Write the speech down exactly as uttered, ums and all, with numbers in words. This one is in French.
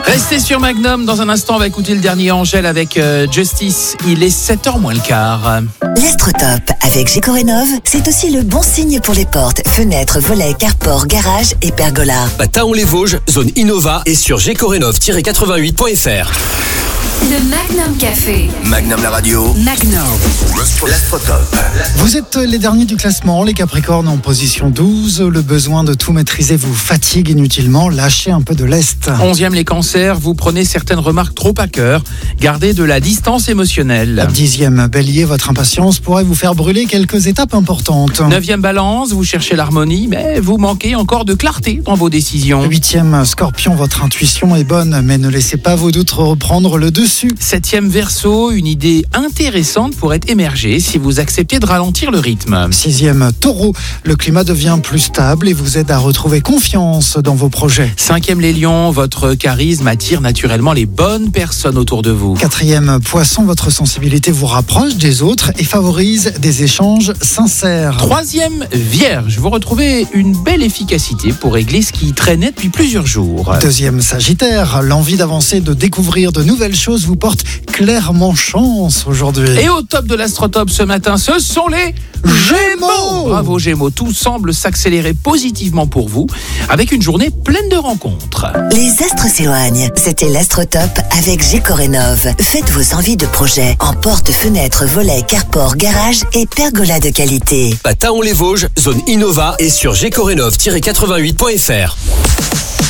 Restez sur Magnum. Dans un instant, on va écouter le dernier Angèle avec euh, Justice. Il est sept heures moins le quart. L'Astrotop avec Gécorénov, c'est aussi le bon signe pour les portes, fenêtres, volets, carport, garage et pergola. À Taon-les-Vosges, zone Innova et sur gécorénov tiret quatre-vingt-huit point f r. Le Magnum Café. Magnum la radio. Magnum. L'Astrotop. Vous êtes les derniers du classement, les Capricornes en position douze. Le besoin de tout maîtriser vous fatigue inutilement. Lâchez un peu de lest. Onzième, les cancers. Vous prenez certaines remarques trop à cœur. Gardez de la distance émotionnelle. Dixième, Bélier, votre impatience pourrait vous faire brûler quelques étapes importantes. Neuvième, balance. Vous cherchez l'harmonie, mais vous manquez encore de clarté dans vos décisions. Huitième, Scorpion, votre intuition est bonne, mais ne laissez pas vos doutes reprendre le dessus. Septième, Verseau. Une idée intéressante pourrait émerger si vous acceptez de ralentir le rythme. Sixième, Taureau, le climat devient plus stable et vous aide à retrouver confiance dans vos projets. Cinquième, les lions. Votre charisme attire naturellement les bonnes personnes autour de vous. Quatrième, Poisson, votre sensibilité vous rapproche des autres et favorise des échanges sincères. Troisième, Vierge. Vous retrouvez une belle efficacité pour régler ce qui traînait depuis plusieurs jours. Deuxième, Sagittaire, l'envie d'avancer, de découvrir de nouvelles choses vous porte clairement chance aujourd'hui. Et au top de l'Astrotop ce matin, ce sont les Gémeaux. Bravo Gémeaux, tout semble s'accélérer positivement pour vous, avec une journée pleine de rencontres. Les astres s'éloignent. C'était l'Astrotop avec Gécorénov. Faites vos envies de projet en porte, fenêtre, volets, carport, garage et pergola de qualité. À Taon-les-Vosges, zone Innova et sur gécorénov tiret quatre-vingt-huit point f r.